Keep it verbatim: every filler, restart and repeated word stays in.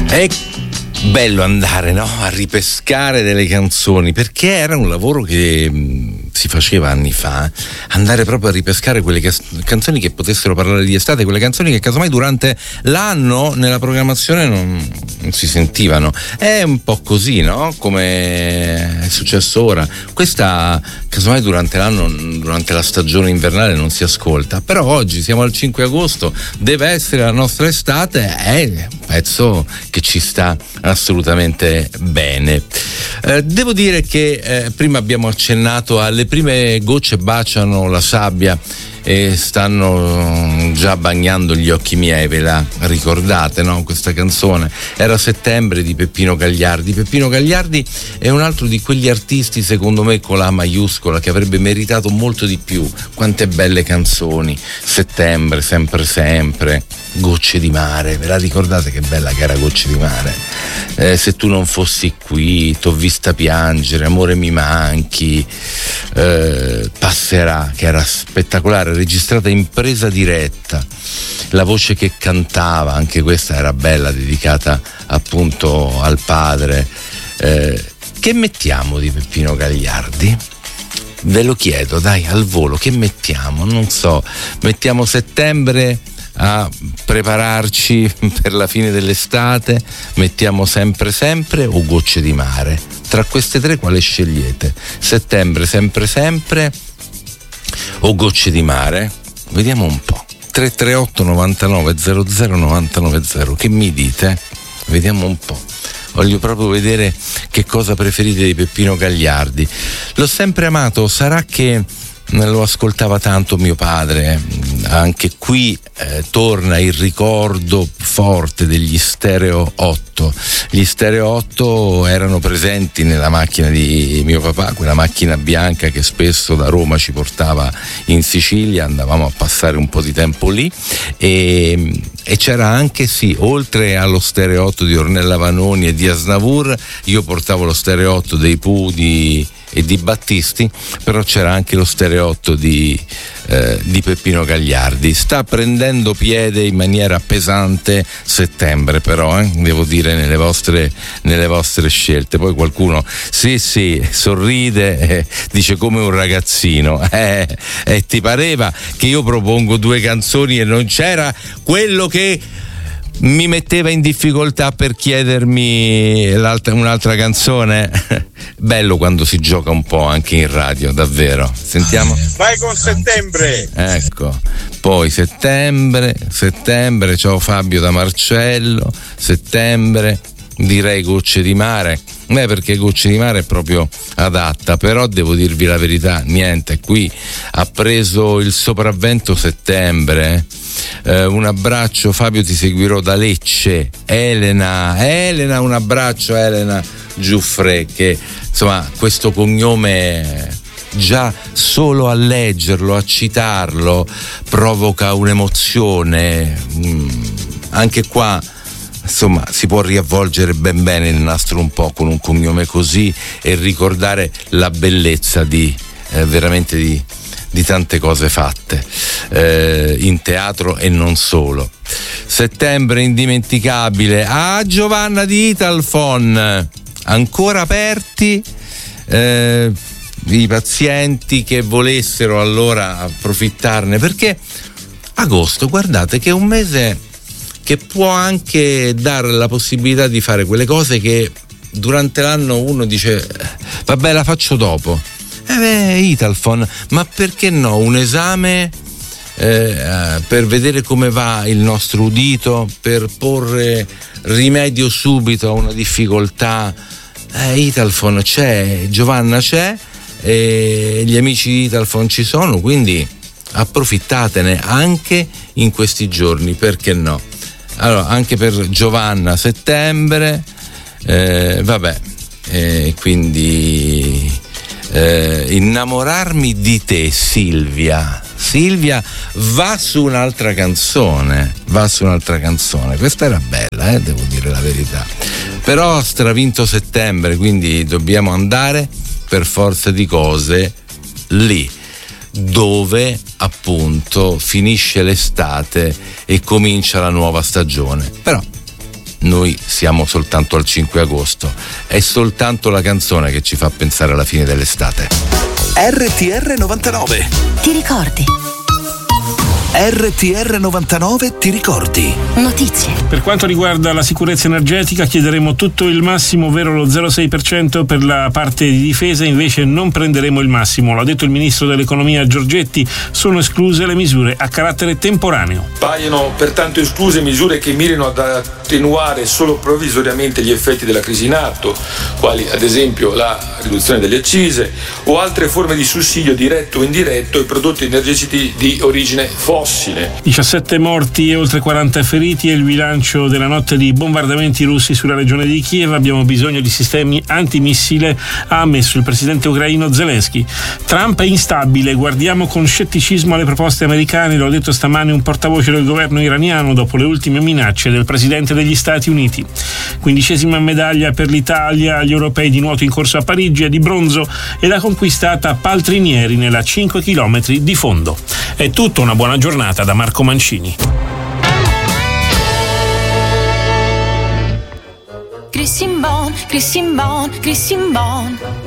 È bello andare, no? A ripescare delle canzoni, perché era un lavoro che mh, si faceva anni fa, andare proprio a ripescare quelle ca- canzoni che potessero parlare di estate, quelle canzoni che casomai durante l'anno nella programmazione non, non si sentivano. È un po' così, no? Come è successo ora. Questa casomai durante l'anno, durante la stagione invernale non si ascolta, però oggi siamo al cinque agosto, deve essere la nostra estate, è un pezzo che ci sta assolutamente bene. Eh, devo dire che eh, prima abbiamo accennato alle prime gocce baciano la sabbia e stanno già bagnando gli occhi miei, ve la ricordate, no? Questa canzone era Settembre di Peppino Gagliardi. Peppino Gagliardi è un altro di quegli artisti, secondo me con la A maiuscola, che avrebbe meritato molto di più. Quante belle canzoni, Settembre, Sempre Sempre, Gocce di Mare, ve la ricordate che bella che era Gocce di Mare? Eh, se tu non fossi qui, t'ho vista piangere, Amore mi manchi, eh, Passerà, che era spettacolare, registrata in presa diretta, la voce che cantava, anche questa era bella, dedicata appunto al padre. Eh, che mettiamo di Peppino Gagliardi? Ve lo chiedo, dai, al volo, che mettiamo? Non so, mettiamo Settembre a prepararci per la fine dell'estate, mettiamo Sempre Sempre o Gocce di Mare? Tra queste tre quale scegliete? Settembre, Sempre Sempre o Gocce di Mare? Vediamo un po'. tre tre otto novantanove zero zero novantanove zero, che mi dite? Vediamo un po'. Voglio proprio vedere che cosa preferite di Peppino Gagliardi. L'ho sempre amato, sarà che lo ascoltava tanto mio padre. Anche qui eh, torna il ricordo forte degli Stereo otto. Gli Stereo otto erano presenti nella macchina di mio papà, quella macchina bianca che spesso da Roma ci portava in Sicilia, andavamo a passare un po' di tempo lì e, e c'era anche, sì, oltre allo Stereo otto di Ornella Vanoni e di Aznavour, io portavo lo Stereo otto dei Pooh di e di Battisti, però c'era anche lo Stereo otto di, eh, di Peppino Gagliardi. Sta prendendo piede in maniera pesante Settembre, però eh, devo dire nelle vostre, nelle vostre scelte. Poi qualcuno sì sì sorride, eh, dice come un ragazzino, eh, eh, ti pareva che io propongo due canzoni e non c'era quello che mi metteva in difficoltà per chiedermi l'altra, un'altra canzone? Bello quando si gioca un po' anche in radio, davvero. Sentiamo. Vai con Settembre. Ecco, poi Settembre, Settembre, ciao Fabio da Marcello, Settembre, direi Gocce di Mare. Beh, perché Gocce di Mare è proprio adatta, però devo dirvi la verità, niente, qui ha preso il sopravvento Settembre. Eh, un abbraccio Fabio, ti seguirò da Lecce. Elena, Elena, un abbraccio Elena Giuffre, che insomma questo cognome già solo a leggerlo, a citarlo provoca un'emozione. Mm, anche qua insomma si può riavvolgere ben bene il nastro un po' con un cognome così e ricordare la bellezza di eh, veramente di di tante cose fatte eh, in teatro e non solo. Settembre indimenticabile. Ah, Giovanna di Italfon, ancora aperti eh, i pazienti che volessero allora approfittarne, perché agosto, guardate che è un mese che può anche dare la possibilità di fare quelle cose che durante l'anno uno dice vabbè, la faccio dopo. Eh beh, Italfon, ma perché no? Un esame eh, per vedere come va il nostro udito, per porre rimedio subito a una difficoltà. Eh, Italfon c'è, Giovanna c'è, e gli amici di Italfon ci sono, quindi approfittatene anche in questi giorni, perché no? Allora, anche per Giovanna Settembre, eh, vabbè, eh, quindi... Eh, innamorarmi di te, Silvia. Silvia va su un'altra canzone, va su un'altra canzone. Questa era bella, eh, devo dire la verità. Però ha stravinto Settembre, quindi dobbiamo andare per forza di cose lì, dove appunto finisce l'estate e comincia la nuova stagione. Però noi siamo soltanto al cinque agosto. È soltanto la canzone che ci fa pensare alla fine dell'estate. R T R novantanove. Ti ricordi? R T R novantanove ti ricordi? Notizie. Per quanto riguarda la sicurezza energetica chiederemo tutto il massimo, ovvero lo zero virgola sei per cento per la parte di difesa, invece non prenderemo il massimo. L'ha detto il ministro dell'economia Giorgetti, sono escluse le misure a carattere temporaneo. Paiono pertanto escluse misure che mirino ad attenuare solo provvisoriamente gli effetti della crisi in atto, quali ad esempio la riduzione delle accise o altre forme di sussidio diretto o indiretto ai prodotti energetici di origine fossile. diciassette morti e oltre quaranta feriti è il bilancio della notte di bombardamenti russi sulla regione di Kiev. Abbiamo bisogno di sistemi antimissile, ha ammesso il presidente ucraino Zelensky. Trump è instabile, guardiamo con scetticismo alle proposte americane, lo ha detto stamane un portavoce del governo iraniano dopo le ultime minacce del presidente degli Stati Uniti. Quindicesima medaglia per l'Italia agli europei di nuoto in corso a Parigi, è di bronzo e l'ha conquistata Paltrinieri nella cinque chilometri di fondo. È tutto, una buona giornata da Marco Mancini. Christian Bon, Christian Bon, Christian Bon.